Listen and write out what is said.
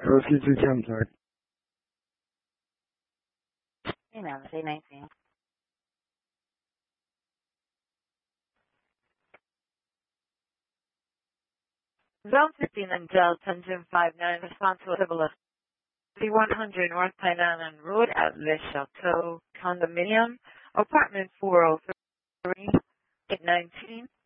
Repeat it, I'm sorry. Hey, ma'am, say 19. Zone 15 and Delta 1059, responsible civil 100 North Pine Island Road at Le Chateau Condominium, apartment 403, 819.